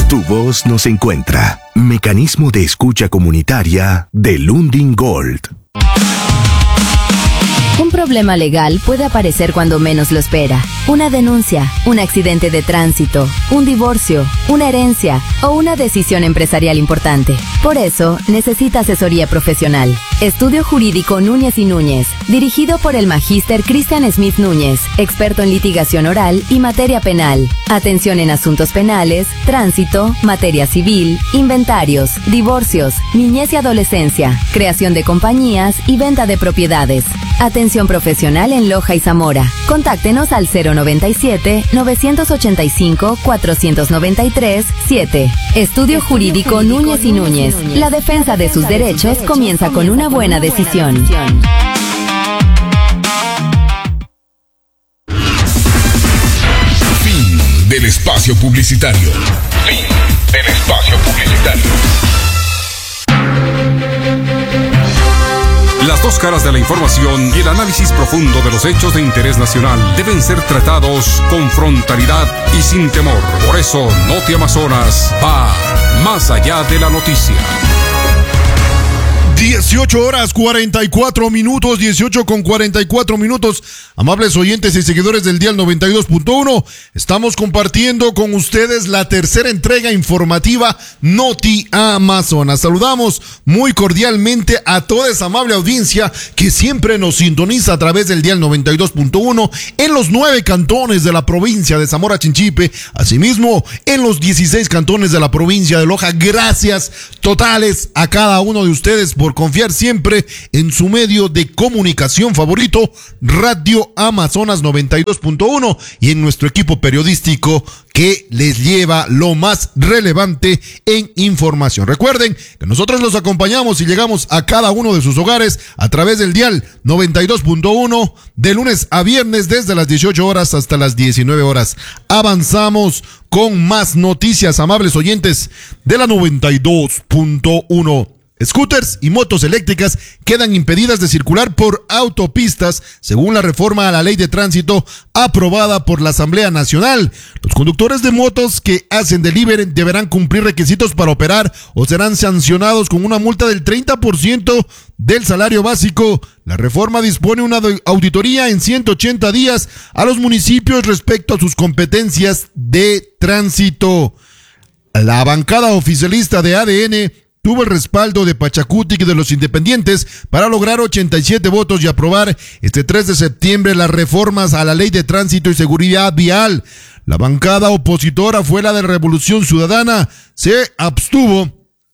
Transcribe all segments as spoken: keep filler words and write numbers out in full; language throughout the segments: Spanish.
Tu voz nos encuentra. Mecanismo de escucha comunitaria de Lundin Gold. Un problema legal puede aparecer cuando menos lo espera. Una denuncia, un accidente de tránsito, un divorcio, una herencia o una decisión empresarial importante. Por eso, necesita asesoría profesional. Estudio Jurídico Núñez y Núñez, dirigido por el magíster Cristian Smith Núñez, experto en litigación oral y materia penal. Atención en asuntos penales, tránsito, materia civil, inventarios, divorcios, niñez y adolescencia, creación de compañías y venta de propiedades. Atención profesional en Loja y Zamora. Contáctenos al cero noventa y siete, novecientos ochenta y cinco, cuatrocientos noventa y tres, siete. Estudio Jurídico Núñez y Núñez. La defensa de sus derechos comienza con una buena decisión. Fin del espacio publicitario. Fin del espacio publicitario. Las dos caras de la información y el análisis profundo de los hechos de interés nacional deben ser tratados con frontalidad y sin temor. Por eso, Noti Amazonas va más allá de la noticia. dieciocho horas cuarenta y cuatro minutos, dieciocho con cuarenta y cuatro minutos. Amables oyentes y seguidores del Dial noventa y dos punto uno, estamos compartiendo con ustedes la tercera entrega informativa Noti Amazonas. Saludamos muy cordialmente a toda esa amable audiencia que siempre nos sintoniza a través del Dial noventa y dos punto uno en los nueve cantones de la provincia de Zamora Chinchipe, asimismo en los dieciséis cantones de la provincia de Loja. Gracias totales a cada uno de ustedes por confiar siempre en su medio de comunicación favorito, Radio Amazonas noventa y dos punto uno, y en nuestro equipo periodístico que les lleva lo más relevante en información. Recuerden que nosotros los acompañamos y llegamos a cada uno de sus hogares a través del Dial noventa y dos punto uno de lunes a viernes desde las dieciocho horas hasta las diecinueve horas. Avanzamos con más noticias, amables oyentes de la noventa y dos punto uno. Scooters y motos eléctricas quedan impedidas de circular por autopistas según la reforma a la ley de tránsito aprobada por la Asamblea Nacional. Los conductores de motos que hacen delivery deberán cumplir requisitos para operar o serán sancionados con una multa del treinta por ciento del salario básico. La reforma dispone una auditoría en ciento ochenta días a los municipios respecto a sus competencias de tránsito. La bancada oficialista de A D N tuvo el respaldo de Pachacutic y de los independientes para lograr ochenta y siete votos y aprobar este tres de septiembre las reformas a la ley de tránsito y seguridad vial. La bancada opositora fue la de Revolución Ciudadana. Se abstuvo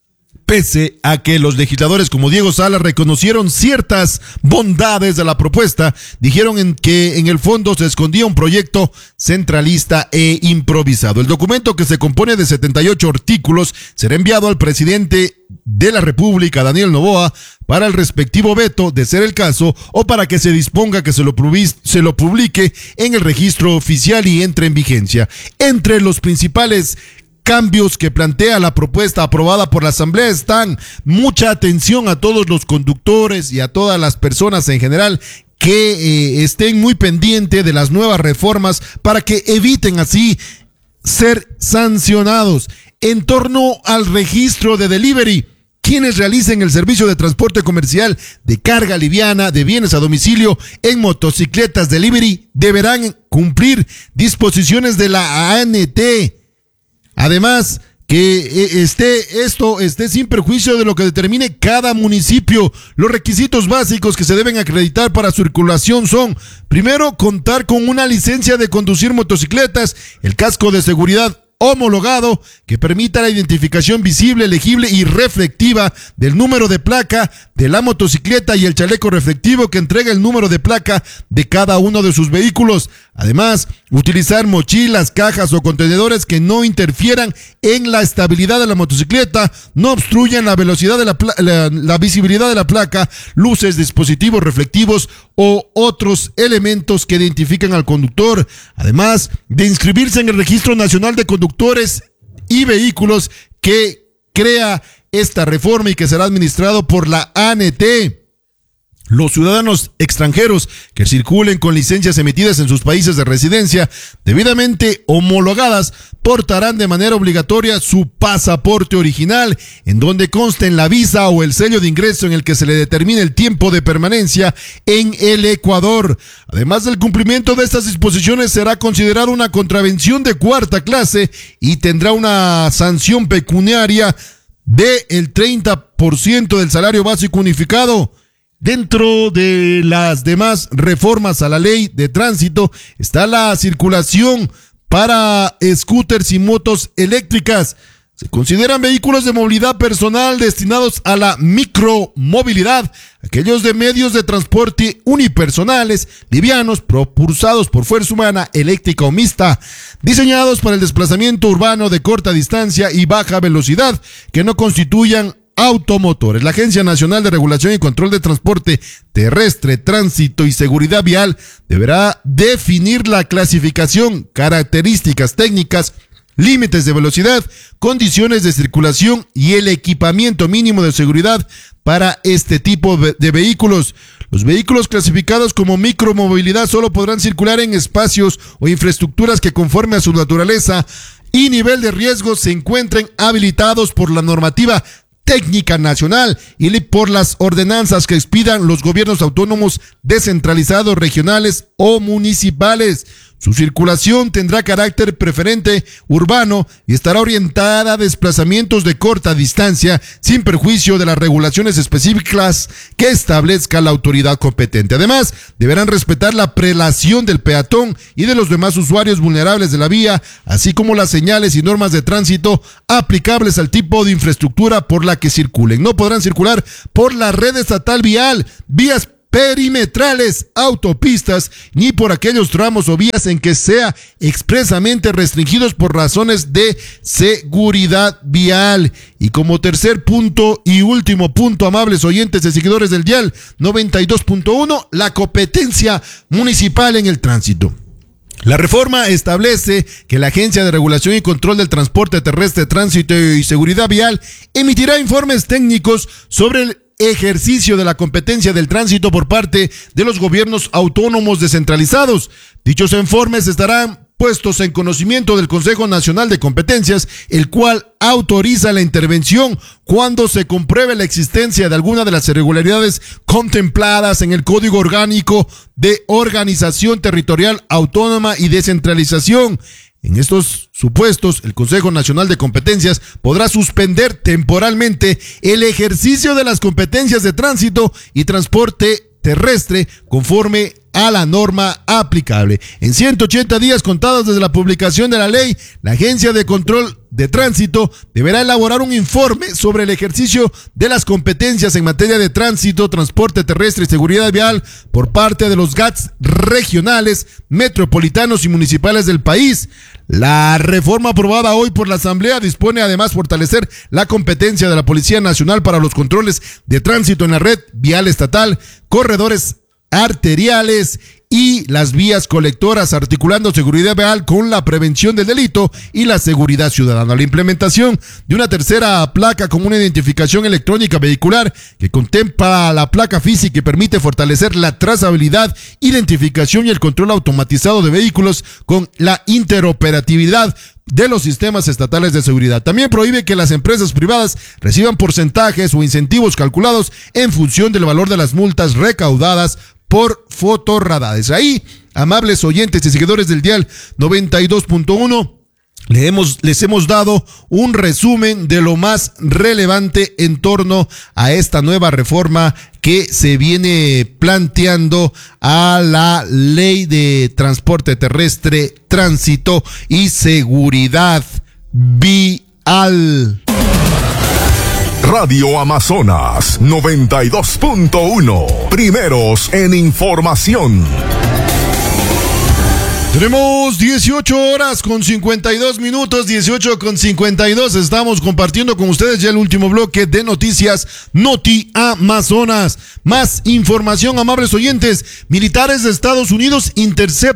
pese a que los legisladores como Diego Salas reconocieron ciertas bondades de la propuesta. Dijeron en que en el fondo se escondía un proyecto centralista e improvisado. El documento, que se compone de setenta y ocho artículos, será enviado al presidente de la República, Daniel Noboa, para el respectivo veto, de ser el caso, o para que se disponga que se lo, se lo publique en el registro oficial y entre en vigencia. Entre los principales cambios que plantea la propuesta aprobada por la Asamblea están: mucha atención a todos los conductores y a todas las personas en general que eh, estén muy pendientes de las nuevas reformas para que eviten así ser sancionados. En torno al registro de delivery, quienes realicen el servicio de transporte comercial de carga liviana de bienes a domicilio en motocicletas delivery deberán cumplir disposiciones de la A N T. Además, que esté esto esté sin perjuicio de lo que determine cada municipio. Los requisitos básicos que se deben acreditar para circulación son: primero, contar con una licencia de conducir motocicletas, el casco de seguridad homologado que permita la identificación visible, legible y reflectiva del número de placa de la motocicleta, y el chaleco reflectivo que entrega el número de placa de cada uno de sus vehículos. Además, utilizar mochilas, cajas o contenedores que no interfieran en la estabilidad de la motocicleta, no obstruyan la velocidad de la, la, la visibilidad de la placa, luces, dispositivos reflectivos o otros elementos que identifican al conductor. Además de inscribirse en el Registro Nacional de Conductores y Vehículos que crea esta reforma y que será administrado por la A N T. Los ciudadanos extranjeros que circulen con licencias emitidas en sus países de residencia debidamente homologadas portarán de manera obligatoria su pasaporte original, en donde consten la visa o el sello de ingreso en el que se le determine el tiempo de permanencia en el Ecuador. Además del cumplimiento de estas disposiciones, será considerado una contravención de cuarta clase y tendrá una sanción pecuniaria del treinta por ciento del salario básico unificado. Dentro de las demás reformas a la ley de tránsito está la circulación para scooters y motos eléctricas. Se consideran vehículos de movilidad personal destinados a la micromovilidad, aquellos de medios de transporte unipersonales, livianos, propulsados por fuerza humana, eléctrica o mixta, diseñados para el desplazamiento urbano de corta distancia y baja velocidad, que no constituyan automotores. La Agencia Nacional de Regulación y Control de Transporte Terrestre, Tránsito y Seguridad Vial deberá definir la clasificación, características técnicas, límites de velocidad, condiciones de circulación y el equipamiento mínimo de seguridad para este tipo de vehículos. Los vehículos clasificados como micromovilidad solo podrán circular en espacios o infraestructuras que, conforme a su naturaleza y nivel de riesgo, se encuentren habilitados por la normativa técnica nacional y por las ordenanzas que expidan los gobiernos autónomos descentralizados, regionales o municipales. Su circulación tendrá carácter preferente urbano y estará orientada a desplazamientos de corta distancia, sin perjuicio de las regulaciones específicas que establezca la autoridad competente. Además, deberán respetar la prelación del peatón y de los demás usuarios vulnerables de la vía, así como las señales y normas de tránsito aplicables al tipo de infraestructura por la que circulen. No podrán circular por la red estatal vial, vías perimetrales, autopistas, ni por aquellos tramos o vías en que sea expresamente restringidos por razones de seguridad vial. Y como tercer punto y último punto, amables oyentes y seguidores del dial noventa y dos punto uno, la competencia municipal en el tránsito. La reforma establece que la Agencia de Regulación y Control del Transporte Terrestre, Tránsito y Seguridad Vial emitirá informes técnicos sobre el ejercicio de la competencia del tránsito por parte de los gobiernos autónomos descentralizados. Dichos informes estarán puestos en conocimiento del Consejo Nacional de Competencias, el cual autoriza la intervención cuando se compruebe la existencia de alguna de las irregularidades contempladas en el Código Orgánico de Organización Territorial Autónoma y Descentralización. En estos supuestos, el Consejo Nacional de Competencias podrá suspender temporalmente el ejercicio de las competencias de tránsito y transporte terrestre conforme a la norma aplicable. En ciento ochenta días contados desde la publicación de la ley, la Agencia de Control de Tránsito deberá elaborar un informe sobre el ejercicio de las competencias en materia de tránsito, transporte terrestre y seguridad vial por parte de los G A T S regionales, metropolitanos y municipales del país. La reforma aprobada hoy por la Asamblea dispone además fortalecer la competencia de la Policía Nacional para los controles de tránsito en la red vial estatal, corredores arteriales y las vías colectoras, articulando seguridad vial con la prevención del delito y la seguridad ciudadana. La implementación de una tercera placa con una identificación electrónica vehicular que contempla la placa física y permite fortalecer la trazabilidad, identificación y el control automatizado de vehículos con la interoperatividad de los sistemas estatales de seguridad. También prohíbe que las empresas privadas reciban porcentajes o incentivos calculados en función del valor de las multas recaudadas por fotorradares. Ahí, amables oyentes y seguidores del dial noventa y dos punto uno, les hemos, les hemos dado un resumen de lo más relevante en torno a esta nueva reforma que se viene planteando a la Ley de Transporte Terrestre, Tránsito y Seguridad Vial. Radio Amazonas noventa y dos punto uno, primeros en información. Tenemos dieciocho horas con cincuenta y dos minutos, dieciocho con cincuenta y dos. Estamos compartiendo con ustedes ya el último bloque de noticias Noti Amazonas. Más información, amables oyentes. Militares de Estados Unidos interceptan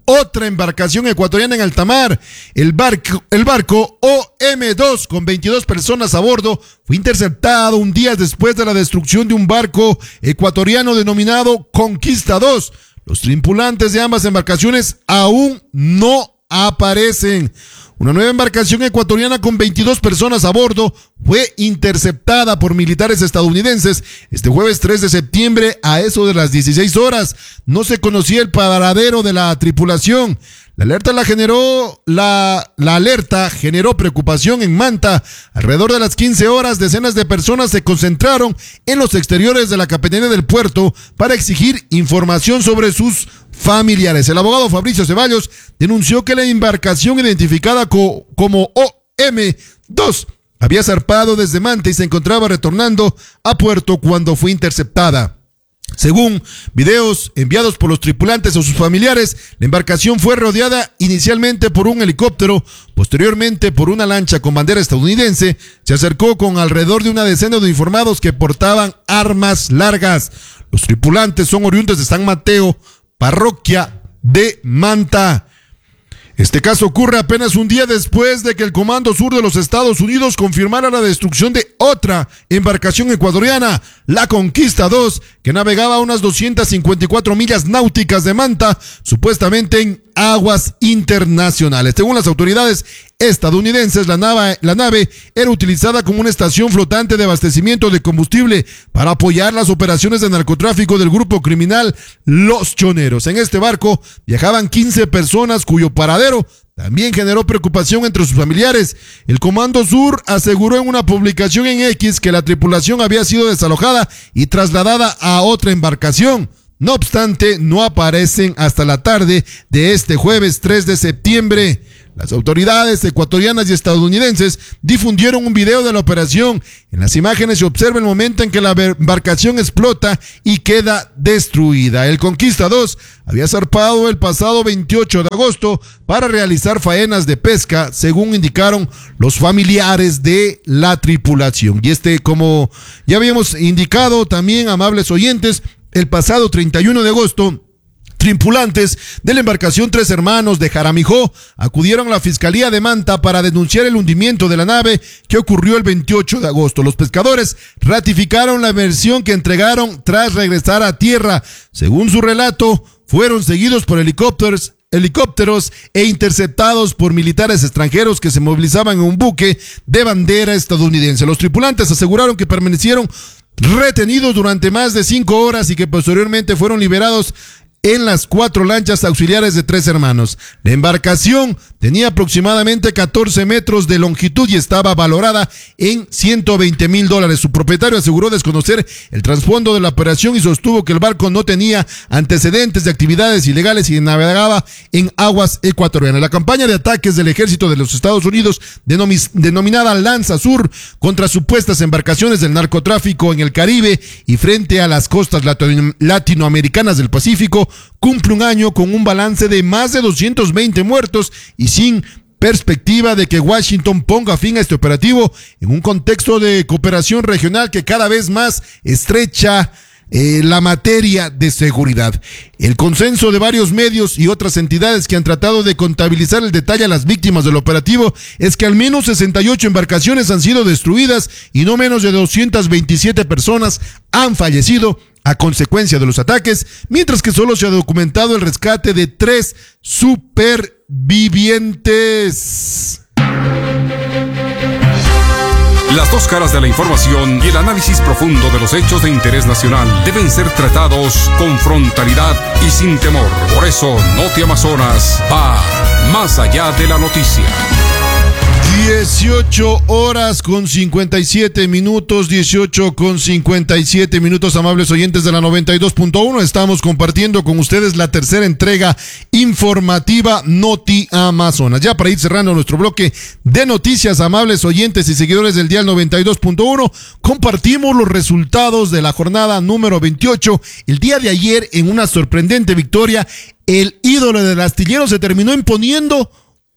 otra embarcación ecuatoriana en alta mar. El barco, el barco O M dos, con veintidós personas a bordo, fue interceptado un día después de la destrucción de un barco ecuatoriano denominado Conquista dos. Los tripulantes de ambas embarcaciones aún no aparecen. Una nueva embarcación ecuatoriana con veintidós personas a bordo fue interceptada por militares estadounidenses este jueves tres de septiembre a eso de las dieciséis horas. No se conocía el paradero de la tripulación. La alerta la generó, la, la alerta generó preocupación en Manta. Alrededor de las quince horas, decenas de personas se concentraron en los exteriores de la capitanía del puerto para exigir información sobre sus familiares. El abogado Fabricio Ceballos denunció que la embarcación identificada co, como O M dos había zarpado desde Manta y se encontraba retornando a puerto cuando fue interceptada. Según videos enviados por los tripulantes o sus familiares, la embarcación fue rodeada inicialmente por un helicóptero, posteriormente por una lancha con bandera estadounidense. Se acercó con alrededor de una decena de uniformados que portaban armas largas. Los tripulantes son oriundos de San Mateo, parroquia de Manta. Este caso ocurre apenas un día después de que el Comando Sur de los Estados Unidos confirmara la destrucción de otra embarcación ecuatoriana, la Conquista dos, que navegaba a unas doscientas cincuenta y cuatro millas náuticas de Manta, supuestamente en aguas internacionales. Según las autoridades estadounidenses, la nave, la nave era utilizada como una estación flotante de abastecimiento de combustible para apoyar las operaciones de narcotráfico del grupo criminal Los Choneros. En este barco viajaban quince personas cuyo paradero también generó preocupación entre sus familiares. El Comando Sur aseguró en una publicación en X que la tripulación había sido desalojada y trasladada a otra embarcación. No obstante, no aparecen hasta la tarde de este jueves tres de septiembre. Las autoridades ecuatorianas y estadounidenses difundieron un video de la operación. En las imágenes se observa el momento en que la embarcación explota y queda destruida. El Conquista dos había zarpado el pasado veintiocho de agosto para realizar faenas de pesca, según indicaron los familiares de la tripulación. Y este, como ya habíamos indicado también, amables oyentes, el pasado treinta y uno de agosto, tripulantes de la embarcación Tres Hermanos de Jaramijó acudieron a la Fiscalía de Manta para denunciar el hundimiento de la nave que ocurrió el veintiocho de agosto. Los pescadores ratificaron la versión que entregaron tras regresar a tierra. Según su relato, fueron seguidos por helicópteros, helicópteros e interceptados por militares extranjeros que se movilizaban en un buque de bandera estadounidense. Los tripulantes aseguraron que permanecieron retenidos durante más de cinco horas y que posteriormente fueron liberados en las cuatro lanchas auxiliares de Tres Hermanos. La embarcación tenía aproximadamente catorce metros de longitud y estaba valorada en ciento veinte mil dólares. Su propietario aseguró desconocer el trasfondo de la operación y sostuvo que el barco no tenía antecedentes de actividades ilegales y navegaba en aguas ecuatorianas. La campaña de ataques del ejército de los Estados Unidos, denominada Lanza Sur, contra supuestas embarcaciones del narcotráfico en el Caribe y frente a las costas latinoamericanas del Pacífico, cumple un año con un balance de más de doscientos veinte muertos y sin perspectiva de que Washington ponga fin a este operativo en un contexto de cooperación regional que cada vez más estrecha eh, la materia de seguridad. El consenso de varios medios y otras entidades que han tratado de contabilizar el detalle a las víctimas del operativo es que al menos sesenta y ocho embarcaciones han sido destruidas y no menos de doscientas veintisiete personas han fallecido a consecuencia de los ataques, mientras que solo se ha documentado el rescate de tres supervivientes. Las dos caras de la información y el análisis profundo de los hechos de interés nacional deben ser tratados con frontalidad y sin temor. Por eso, Noti Amazonas va más allá de la noticia. dieciocho horas con cincuenta y siete minutos, dieciocho con cincuenta y siete minutos, amables oyentes de la noventa y dos punto uno. Estamos compartiendo con ustedes la tercera entrega informativa Noti Amazonas. Ya para ir cerrando nuestro bloque de noticias, amables oyentes y seguidores del dial noventa y dos punto uno, compartimos los resultados de la jornada número veintiocho. El día de ayer, en una sorprendente victoria, el ídolo del astillero se terminó imponiendo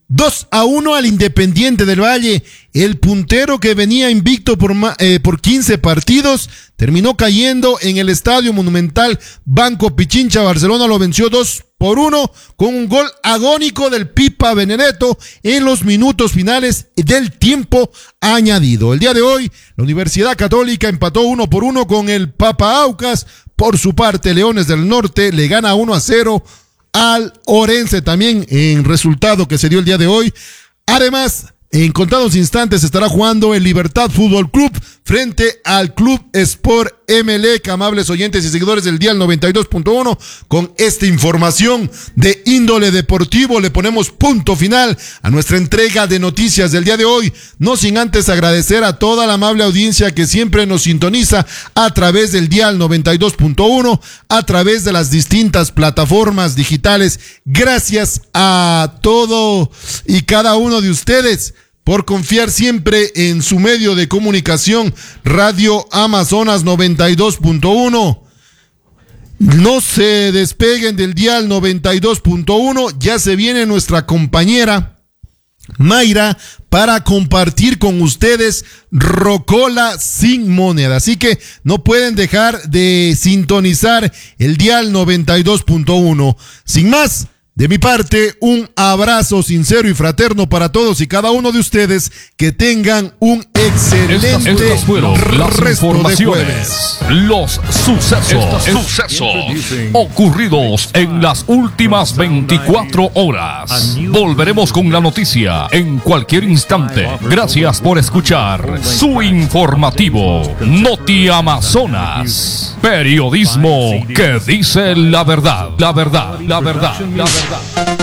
dos a uno al Independiente del Valle. El puntero que venía invicto por, eh, por quince partidos terminó cayendo en el Estadio Monumental Banco Pichincha. Barcelona lo venció dos por uno con un gol agónico del Pipa Benedetto en los minutos finales del tiempo añadido. El día de hoy, la Universidad Católica empató uno por uno con el Papa Aucas. Por su parte, Leones del Norte le gana uno a cero al Orense, también en resultado que se dio el día de hoy. Además, en contados instantes estará jugando el Libertad Fútbol Club frente al Club Sport Emelec. Amables oyentes y seguidores del Dial noventa y dos punto uno, con esta información de índole deportivo le ponemos punto final a nuestra entrega de noticias del día de hoy, no sin antes agradecer a toda la amable audiencia que siempre nos sintoniza a través del Dial noventa y dos punto uno, a través de las distintas plataformas digitales. Gracias a todo y cada uno de ustedes por confiar siempre en su medio de comunicación, Radio Amazonas noventa y dos punto uno. No se despeguen del Dial noventa y dos punto uno, ya se viene nuestra compañera Mayra para compartir con ustedes Rocola sin moneda. Así que no pueden dejar de sintonizar el Dial noventa y dos punto uno. Sin más, de mi parte, un abrazo sincero y fraterno para todos y cada uno de ustedes. Que tengan un excelente estas, estas fueron las resto informaciones, de jueves. Los sucesos, sucesos ocurridos en las últimas veinticuatro horas. Volveremos con la noticia en cualquier instante. Gracias por escuchar su informativo Noti Amazonas. Periodismo que dice la verdad, la verdad, la verdad, la verdad.